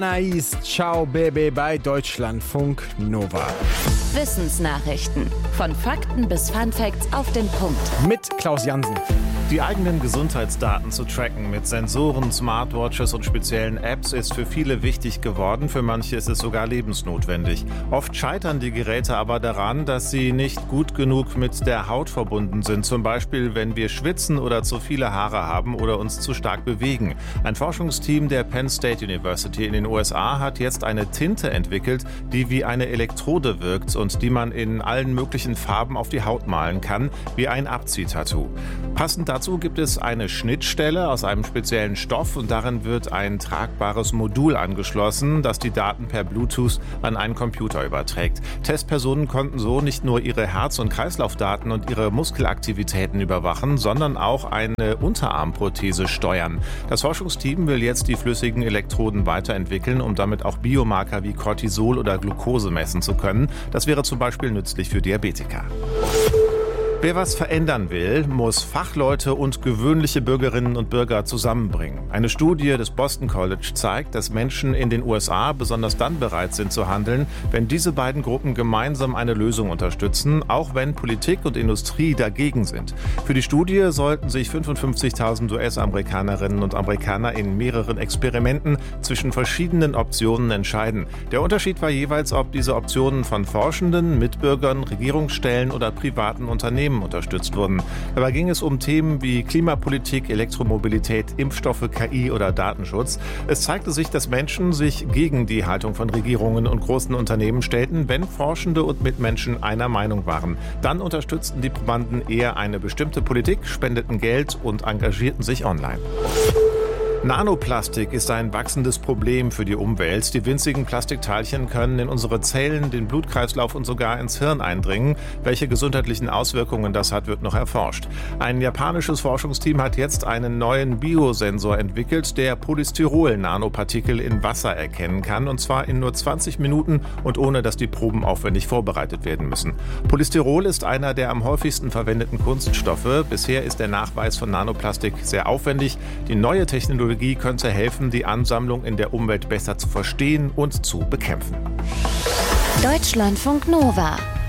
Nice, ciao Baby bei Deutschlandfunk Nova. Wissensnachrichten. Von Fakten bis Funfacts auf den Punkt. Mit Klaus Jansen. Die eigenen Gesundheitsdaten zu tracken mit Sensoren, Smartwatches und speziellen Apps ist für viele wichtig geworden. Für manche ist es sogar lebensnotwendig. Oft scheitern die Geräte aber daran, dass sie nicht gut genug mit der Haut verbunden sind. Zum Beispiel, wenn wir schwitzen oder zu viele Haare haben oder uns zu stark bewegen. Ein Forschungsteam der Penn State University in den USA hat jetzt eine Tinte entwickelt, die wie eine Elektrode wirkt und die man in allen möglichen Farben auf die Haut malen kann, wie ein Abziehtattoo. Passend dazu gibt es eine Schnittstelle aus einem speziellen Stoff und darin wird ein tragbares Modul angeschlossen, das die Daten per Bluetooth an einen Computer überträgt. Testpersonen konnten so nicht nur ihre Herz- und Kreislaufdaten und ihre Muskelaktivitäten überwachen, sondern auch eine Unterarmprothese steuern. Das Forschungsteam will jetzt die flüssigen Elektroden weiterentwickeln, um damit auch Biomarker wie Cortisol oder Glucose messen zu können. Das wäre zum Beispiel nützlich für Diabetiker. Wer was verändern will, muss Fachleute und gewöhnliche Bürgerinnen und Bürger zusammenbringen. Eine Studie des Boston College zeigt, dass Menschen in den USA besonders dann bereit sind zu handeln, wenn diese beiden Gruppen gemeinsam eine Lösung unterstützen, auch wenn Politik und Industrie dagegen sind. Für die Studie sollten sich 55.000 US-Amerikanerinnen und Amerikaner in mehreren Experimenten zwischen verschiedenen Optionen entscheiden. Der Unterschied war jeweils, ob diese Optionen von Forschenden, Mitbürgern, Regierungsstellen oder privaten Unternehmen unterstützt wurden. Dabei ging es um Themen wie Klimapolitik, Elektromobilität, Impfstoffe, KI oder Datenschutz. Es zeigte sich, dass Menschen sich gegen die Haltung von Regierungen und großen Unternehmen stellten, wenn Forschende und Mitmenschen einer Meinung waren. Dann unterstützten die Probanden eher eine bestimmte Politik, spendeten Geld und engagierten sich online. Nanoplastik ist ein wachsendes Problem für die Umwelt. Die winzigen Plastikteilchen können in unsere Zellen, den Blutkreislauf und sogar ins Hirn eindringen. Welche gesundheitlichen Auswirkungen das hat, wird noch erforscht. Ein japanisches Forschungsteam hat jetzt einen neuen Biosensor entwickelt, der Polystyrol-Nanopartikel in Wasser erkennen kann, und zwar in nur 20 Minuten und ohne, dass die Proben aufwendig vorbereitet werden müssen. Polystyrol ist einer der am häufigsten verwendeten Kunststoffe. Bisher ist der Nachweis von Nanoplastik sehr aufwendig. Die neue Technologie könnte helfen, die Ansammlung in der Umwelt besser zu verstehen und zu bekämpfen. Deutschlandfunk Nova.